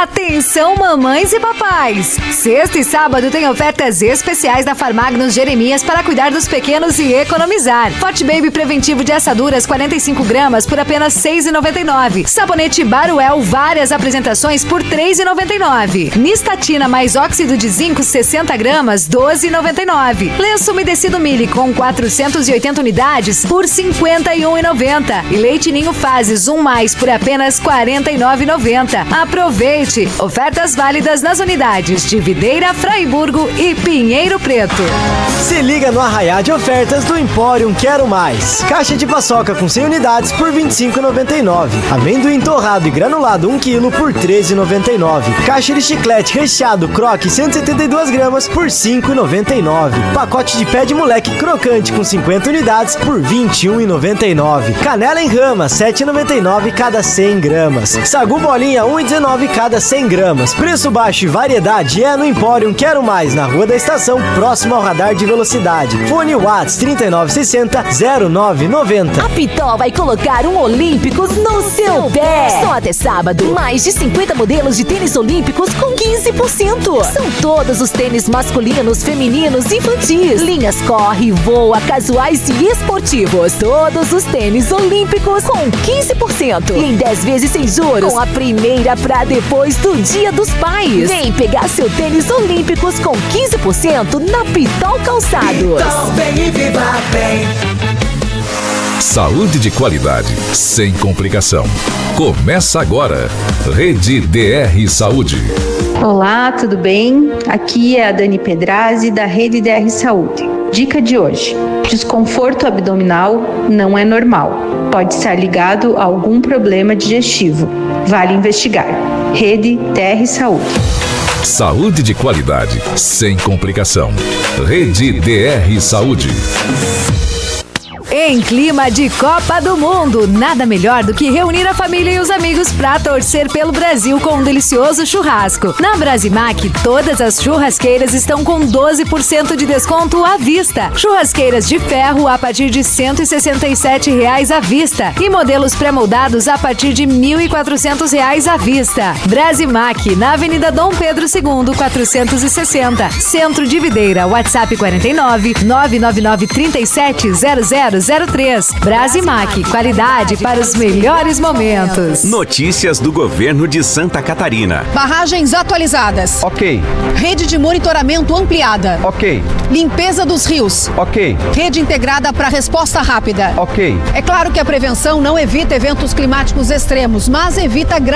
Atenção, mamães e papais! Sexta e sábado tem ofertas especiais da Farmagnos Jeremias para cuidar dos pequenos e economizar. Forte Baby preventivo de assaduras 45 gramas por apenas R$ 6,99. Sabonete Baruel várias apresentações por R$ 3,99. Nistatina mais óxido de zinco 60 gramas R$ 12,99. Lenço umedecido Mili com 480 unidades por R$ 51,90. E leite Ninho Fases 1+ por apenas R$ 49,90. Aproveite! Ofertas válidas nas unidades de Videira, Fraiburgo e Pinheiro Preto. Se liga no arraiá de ofertas do Empório Quero Mais. Caixa de paçoca com 100 unidades por R$ 25,99. Amendoim torrado e granulado 1 kg por R$ 13,99. Caixa de chiclete recheado Croque 172 gramas por R$ 5,99. Pacote de pé de moleque crocante com 50 unidades por R$ 21,99. Canela em rama 7,99 cada 100 gramas. Sagu bolinha 1,19 cada 100 gramas. Preço baixo e variedade é no Empório Quero Mais, na Rua da Estação, próximo ao radar de velocidade. Fone Whats 3960-0990. A Pitol vai colocar um Olímpicos no seu pé. Só até sábado, mais de 50 modelos de tênis olímpicos com 15%. São todos os tênis masculinos, femininos e infantis. Linhas corre, voa, casuais e esportivos. Todos os tênis olímpicos com 15%. E em 10 vezes sem juros. Com a primeira pra depois do Dia dos Pais. Vem pegar seu tênis olímpicos com 15% na Pitol Calçados. Então vem e viva bem. Saúde de qualidade, sem complicação. Começa agora. Rede DR Saúde. Olá, tudo bem? Aqui é a Dani Pedrazzi da Rede DR Saúde. Dica de hoje: desconforto abdominal não é normal. Pode estar ligado a algum problema digestivo. Vale investigar. Rede DR Saúde. Saúde de qualidade, sem complicação. Rede DR Saúde. Em clima de Copa do Mundo, nada melhor do que reunir a família e os amigos para torcer pelo Brasil com um delicioso churrasco. Na Brasimac, todas as churrasqueiras estão com 12% de desconto à vista. Churrasqueiras de ferro a partir de R$ 167,00 à vista e modelos pré-moldados a partir de R$ 1.400 à vista. Brasimac, na Avenida Dom Pedro II, 460, Centro de Videira. WhatsApp 49 999 37 0003. Brasimac, qualidade para os melhores momentos. Notícias do governo de Santa Catarina. Barragens atualizadas. Ok. Rede de monitoramento ampliada. Ok. Limpeza dos rios. Ok. Rede integrada para resposta rápida. Ok. É claro que a prevenção não evita eventos climáticos extremos, mas evita